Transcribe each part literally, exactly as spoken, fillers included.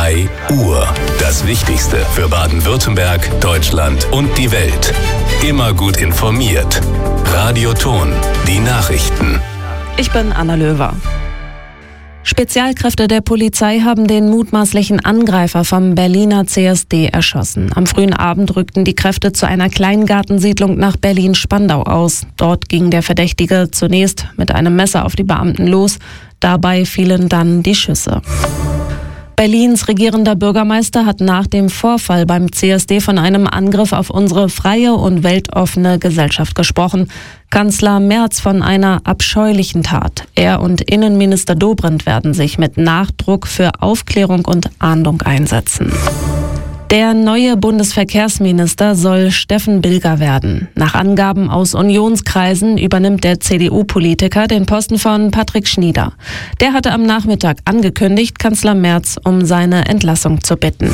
drei Uhr. Das Wichtigste für Baden-Württemberg, Deutschland und die Welt. Immer gut informiert. Radio Ton, die Nachrichten. Ich bin Anna Löwer. Spezialkräfte der Polizei haben den mutmaßlichen Angreifer vom Berliner C S D erschossen. Am frühen Abend rückten die Kräfte zu einer Kleingartensiedlung nach Berlin-Spandau aus. Dort ging der Verdächtige zunächst mit einem Messer auf die Beamten los. Dabei fielen dann die Schüsse. Berlins regierender Bürgermeister hat nach dem Vorfall beim C S D von einem Angriff auf unsere freie und weltoffene Gesellschaft gesprochen. Kanzler Merz von einer abscheulichen Tat. Er und Innenminister Dobrindt werden sich mit Nachdruck für Aufklärung und Ahndung einsetzen. Der neue Bundesverkehrsminister soll Steffen Bilger werden. Nach Angaben aus Unionskreisen übernimmt der C D U-Politiker den Posten von Patrick Schnieder. Der hatte am Nachmittag angekündigt, Kanzler Merz um seine Entlassung zu bitten.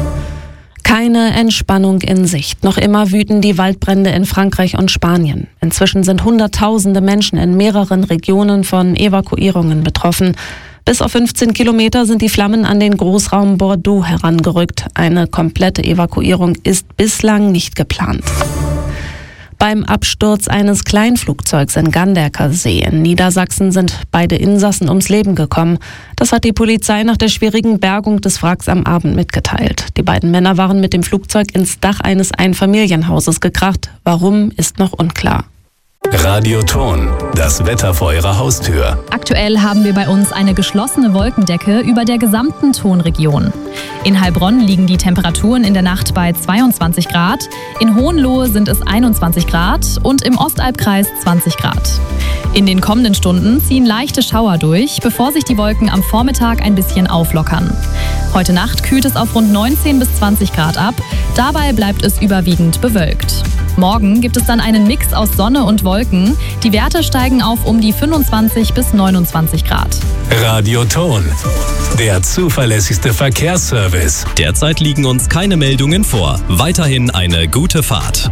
Keine Entspannung in Sicht. Noch immer wüten die Waldbrände in Frankreich und Spanien. Inzwischen sind Hunderttausende Menschen in mehreren Regionen von Evakuierungen betroffen. Bis auf fünfzehn Kilometer sind die Flammen an den Großraum Bordeaux herangerückt. Eine komplette Evakuierung ist bislang nicht geplant. Beim Absturz eines Kleinflugzeugs in Ganderker See in Niedersachsen sind beide Insassen ums Leben gekommen. Das hat die Polizei nach der schwierigen Bergung des Wracks am Abend mitgeteilt. Die beiden Männer waren mit dem Flugzeug ins Dach eines Einfamilienhauses gekracht. Warum, ist noch unklar. Radio Ton, das Wetter vor Ihrer Haustür. Aktuell haben wir bei uns eine geschlossene Wolkendecke über der gesamten Tonregion. In Heilbronn liegen die Temperaturen in der Nacht bei zweiundzwanzig Grad, in Hohenlohe sind es einundzwanzig Grad und im Ostalbkreis zwanzig Grad. In den kommenden Stunden ziehen leichte Schauer durch, bevor sich die Wolken am Vormittag ein bisschen auflockern. Heute Nacht kühlt es auf rund neunzehn bis zwanzig Grad ab, dabei bleibt es überwiegend bewölkt. Morgen gibt es dann einen Mix aus Sonne und Wolken. Die Werte steigen auf um die fünfundzwanzig bis neunundzwanzig Grad. Radio Ton, der zuverlässigste Verkehrsservice. Derzeit liegen uns keine Meldungen vor. Weiterhin eine gute Fahrt.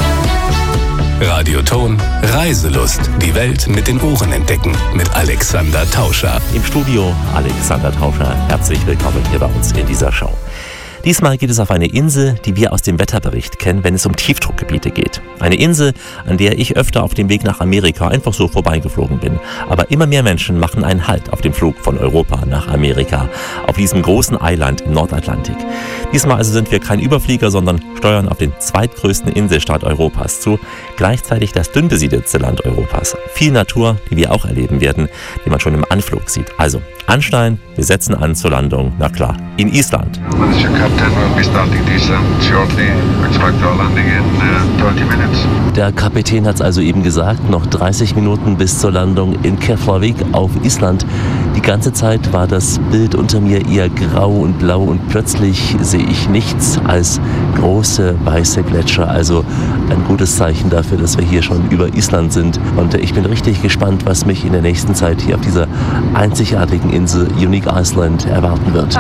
Radio Ton, Reiselust. Die Welt mit den Ohren entdecken. Mit Alexander Tauscher. Im Studio Alexander Tauscher. Herzlich willkommen hier bei uns in dieser Show. Diesmal geht es auf eine Insel, die wir aus dem Wetterbericht kennen, wenn es um Tiefdruckgebiete geht. Eine Insel, an der ich öfter auf dem Weg nach Amerika einfach so vorbeigeflogen bin. Aber immer mehr Menschen machen einen Halt auf dem Flug von Europa nach Amerika, auf diesem großen Eiland im Nordatlantik. Diesmal also sind wir kein Überflieger, sondern steuern auf den zweitgrößten Inselstaat Europas zu, gleichzeitig das dünn besiedelste Land Europas. Viel Natur, die wir auch erleben werden, die man schon im Anflug sieht. Also anschnallen, wir setzen an zur Landung, na klar, in Island. Der Kapitän hat es also eben gesagt, noch dreißig Minuten bis zur Landung in Keflavik auf Island. Die ganze Zeit war das Bild unter mir eher grau und blau und plötzlich sehe ich nichts als große weiße Gletscher. Also ein gutes Zeichen dafür, dass wir hier schon über Island sind. Und ich bin richtig gespannt, was mich in der nächsten Zeit hier auf dieser einzigartigen Insel Unique Iceland erwarten wird.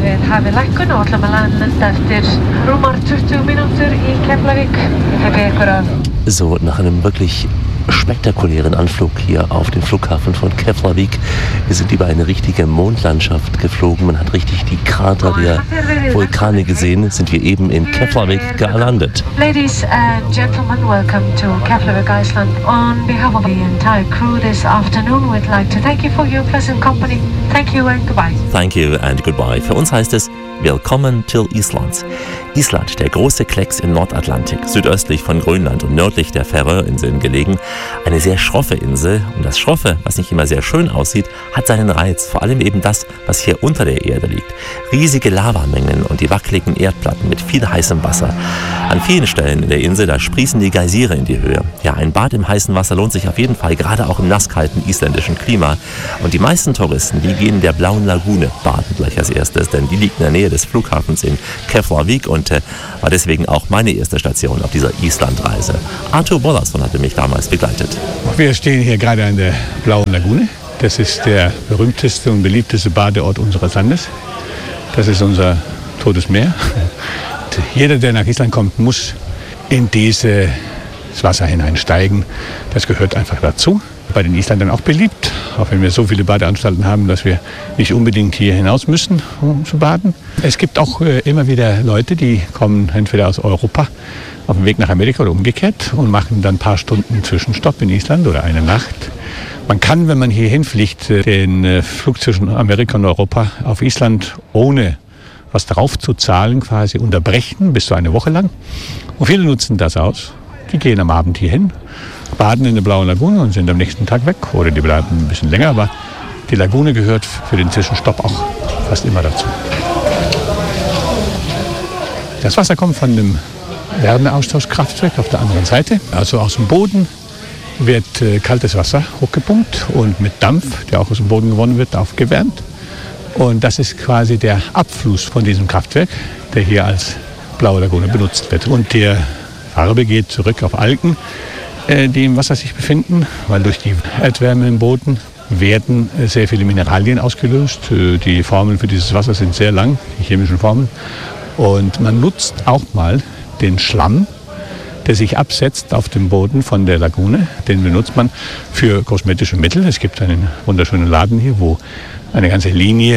So, nach einem wirklich spektakulären Anflug hier auf den Flughafen von Keflavik. Wir sind über eine richtige Mondlandschaft geflogen. Man hat richtig die Krater der Vulkane gesehen. Sind wir eben in Keflavik gelandet. Ladies and gentlemen, welcome to Keflavik, Iceland. On behalf of the entire crew this afternoon, we'd like to thank you for your pleasant company. Thank you and goodbye. Thank you and goodbye. Für uns heißt es Willkommen till Islands. Island, der große Klecks im Nordatlantik, südöstlich von Grönland und nördlich der Färöerinseln gelegen. Eine sehr schroffe Insel. Und das Schroffe, was nicht immer sehr schön aussieht, hat seinen Reiz. Vor allem eben das, was hier unter der Erde liegt. Riesige Lavamengen und die wackeligen Erdplatten mit viel heißem Wasser. An vielen Stellen in der Insel, da sprießen die Geysire in die Höhe. Ja, ein Bad im heißen Wasser lohnt sich auf jeden Fall, gerade auch im nasskalten isländischen Klima. Und die meisten Touristen, die gehen in der Blauen Lagune baden gleich als erstes, denn die liegt in der Nähe des Flughafens in Keflavik und äh, war deswegen auch meine erste Station auf dieser Islandreise. Arthur Bollason hatte mich damals begleitet. Wir stehen hier gerade an der Blauen Lagune. Das ist der berühmteste und beliebteste Badeort unseres Landes. Das ist unser Totes Meer. Und jeder, der nach Island kommt, muss in dieses Wasser hineinsteigen. Das gehört einfach dazu. bei den Isländern auch beliebt, auch wenn wir so viele Badeanstalten haben, dass wir nicht unbedingt hier hinaus müssen, um zu baden. Es gibt auch äh, immer wieder Leute, die kommen entweder aus Europa auf dem Weg nach Amerika oder umgekehrt und machen dann ein paar Stunden Zwischenstopp in Island oder eine Nacht. Man kann, wenn man hier hinfliegt, den Flug zwischen Amerika und Europa auf Island ohne was darauf zu zahlen quasi unterbrechen, bis zu eine Woche lang. Und viele nutzen das aus. Die gehen am Abend hier hin, baden in der Blauen Lagune und sind am nächsten Tag weg. Oder die bleiben ein bisschen länger, aber die Lagune gehört für den Zwischenstopp auch fast immer dazu. Das Wasser kommt von dem Wärmeaustauschkraftwerk auf der anderen Seite, also aus dem Boden wird äh, kaltes Wasser hochgepumpt und mit Dampf, der auch aus dem Boden gewonnen wird, aufgewärmt. Und das ist quasi der Abfluss von diesem Kraftwerk, der hier als Blaue Lagune benutzt wird. Und die Farbe geht zurück auf Algen, äh, die im Wasser sich befinden, weil durch die Erdwärme im Boden werden äh, sehr viele Mineralien ausgelöst. Äh, die Formeln für dieses Wasser sind sehr lang, die chemischen Formeln. Und man nutzt auch mal den Schlamm, der sich absetzt auf dem Boden von der Lagune. Den benutzt man für kosmetische Mittel. Es gibt einen wunderschönen Laden hier, wo eine ganze Linie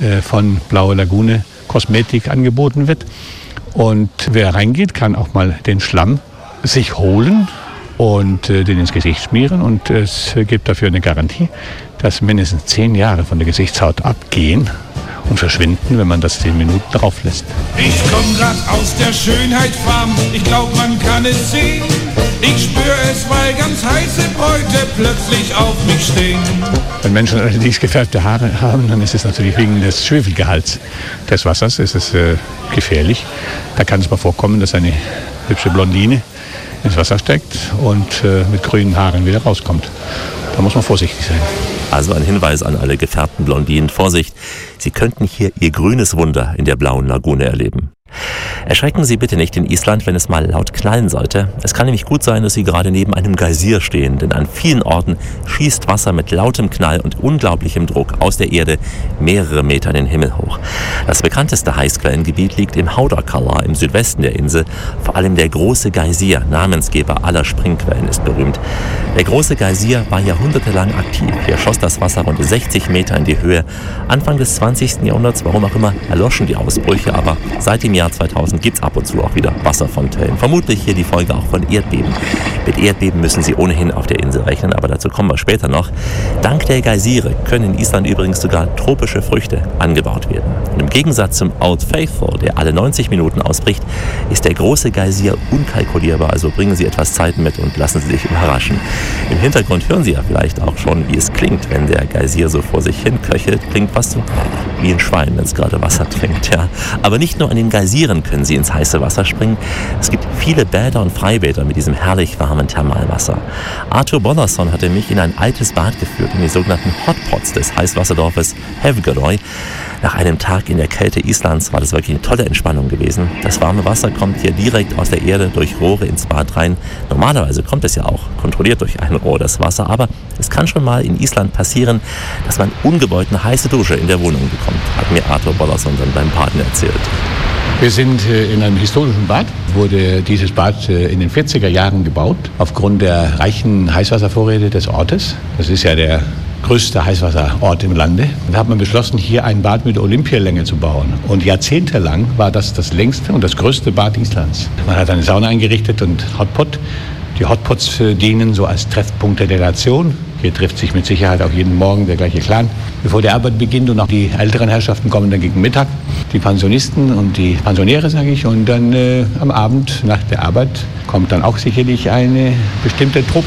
von Blaue Lagune Kosmetik angeboten wird. Und wer reingeht, kann auch mal den Schlamm sich holen und den ins Gesicht schmieren. Und es gibt dafür eine Garantie, dass mindestens zehn Jahre von der Gesichtshaut abgehen und verschwinden, wenn man das zehn Minuten drauf lässt. Ich komm grad aus der Schönheitsfarm, ich glaub, man kann es sehen. Ich spür es, weil ganz heiße Bräute plötzlich auf mich stehen. Wenn Menschen allerdings gefärbte Haare haben, dann ist es natürlich wegen des Schwefelgehalts des Wassers, ist es äh, gefährlich. Da kann es mal vorkommen, dass eine hübsche Blondine ins Wasser steckt und äh, mit grünen Haaren wieder rauskommt. Da muss man vorsichtig sein. Also ein Hinweis an alle gefärbten Blondinen. Vorsicht, Sie könnten hier Ihr grünes Wunder in der Blauen Lagune erleben. Erschrecken Sie bitte nicht in Island, wenn es mal laut knallen sollte. Es kann nämlich gut sein, dass Sie gerade neben einem Geysir stehen, denn an vielen Orten schießt Wasser mit lautem Knall und unglaublichem Druck aus der Erde mehrere Meter in den Himmel hoch. Das bekannteste Heißquellengebiet liegt im Haudakala im Südwesten der Insel. Vor allem der große Geysir, Namensgeber aller Springquellen, ist berühmt. Der große Geysir war jahrhundertelang aktiv. Hier schoss das Wasser rund sechzig Meter in die Höhe. Anfang des zwanzigsten Jahrhunderts, warum auch immer, erloschen die Ausbrüche, aber seit dem Jahr zweitausend gibt es ab und zu auch wieder Wasserfontänen. Vermutlich hier die Folge auch von Erdbeben. Mit Erdbeben müssen Sie ohnehin auf der Insel rechnen, aber dazu kommen wir später noch. Dank der Geysire können in Island übrigens sogar tropische Früchte angebaut werden. Und im Gegensatz zum Old Faithful, der alle neunzig Minuten ausbricht, ist der große Geysir unkalkulierbar. Also bringen Sie etwas Zeit mit und lassen Sie sich überraschen. Im Hintergrund hören Sie ja vielleicht auch schon, wie es klingt, wenn der Geysir so vor sich hin köchelt. Klingt fast so wie ein Schwein, wenn es gerade Wasser trinkt. Ja. Aber nicht nur an den Geysiren können Sie ins heiße Wasser springen. Es gibt viele Bäder und Freibäder mit diesem herrlich warmen Thermalwasser. Arthur Bollason hatte mich in ein altes Bad geführt, in die sogenannten Hotpots des Heißwasserdorfes Hevgeroy. Nach einem Tag in der Kälte Islands war das wirklich eine tolle Entspannung gewesen. Das warme Wasser kommt hier direkt aus der Erde durch Rohre ins Bad rein. Normalerweise kommt es ja auch kontrolliert durch ein Rohr, das Wasser. Aber es kann schon mal in Island passieren, dass man ungewollt eine heiße Dusche in der Wohnung bekommt, hat mir Arthur Bollason dann beim Baden erzählt. Wir sind in einem historischen Bad, wurde dieses Bad in den vierziger Jahren gebaut, aufgrund der reichen Heißwasservorräte des Ortes. Das ist ja der größte Heißwasserort im Lande. Und da hat man beschlossen, hier ein Bad mit Olympialänge zu bauen. Und jahrzehntelang war das das längste und das größte Bad Islands. Man hat eine Sauna eingerichtet und Hotpot. Die Hotpots dienen so als Treffpunkt der Nation. Hier trifft sich mit Sicherheit auch jeden Morgen der gleiche Clan, bevor die Arbeit beginnt. Und auch die älteren Herrschaften kommen dann gegen Mittag. Die Pensionisten und die Pensionäre, sage ich. Und dann äh, am Abend nach der Arbeit kommt dann auch sicherlich eine bestimmte Truppe.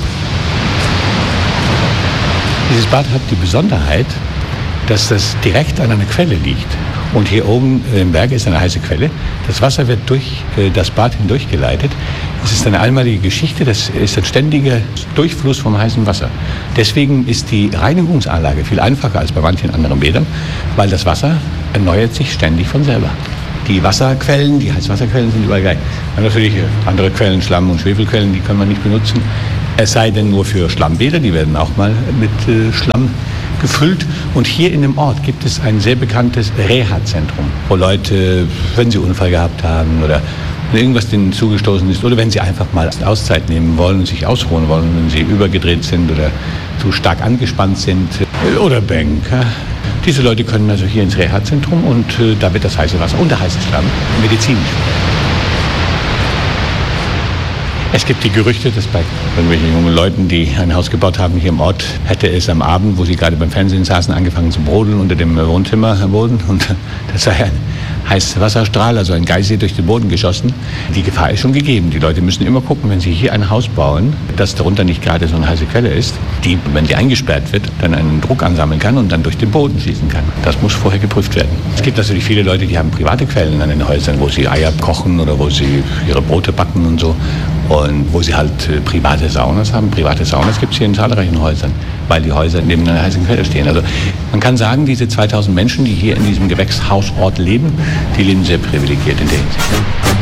Dieses Bad hat die Besonderheit, dass das direkt an einer Quelle liegt. Und hier oben im Berg ist eine heiße Quelle. Das Wasser wird durch äh, das Bad hindurchgeleitet. Es ist eine einmalige Geschichte, das ist ein ständiger Durchfluss vom heißen Wasser. Deswegen ist die Reinigungsanlage viel einfacher als bei manchen anderen Bädern, weil das Wasser erneuert sich ständig von selber. Die Wasserquellen, die Heißwasserquellen sind überall gleich. Und natürlich andere Quellen, Schlamm- und Schwefelquellen, die kann man nicht benutzen. Es sei denn nur für Schlammbäder, die werden auch mal mit äh, Schlamm gefüllt. Und hier in dem Ort gibt es ein sehr bekanntes Reha-Zentrum, wo Leute, wenn sie Unfall gehabt haben oder wenn irgendwas denen zugestoßen ist oder wenn sie einfach mal Auszeit nehmen wollen und sich ausruhen wollen, wenn sie übergedreht sind oder zu stark angespannt sind oder Banker. Diese Leute können also hier ins Reha-Zentrum und äh, da wird das heiße Wasser und der heiße Schlamm medizinisch. Es gibt die Gerüchte, dass bei irgendwelchen jungen Leuten, die ein Haus gebaut haben hier im Ort, hätte es am Abend, wo sie gerade beim Fernsehen saßen, angefangen zu brodeln unter dem Wohnzimmerboden. Und das sei ein heißer Wasserstrahl, also ein Geysir durch den Boden geschossen. Die Gefahr ist schon gegeben. Die Leute müssen immer gucken, wenn sie hier ein Haus bauen, dass darunter nicht gerade so eine heiße Quelle ist, die, wenn sie eingesperrt wird, dann einen Druck ansammeln kann und dann durch den Boden schießen kann. Das muss vorher geprüft werden. Es gibt natürlich viele Leute, die haben private Quellen an den Häusern, wo sie Eier kochen oder wo sie ihre Brote backen und so. Und wo sie halt äh, private Saunas haben. Private Saunas gibt es hier in zahlreichen Häusern, weil die Häuser neben einer heißen Quelle stehen. Also man kann sagen, diese zweitausend Menschen, die hier in diesem Gewächshausort leben, die leben sehr privilegiert in der Hinsicht.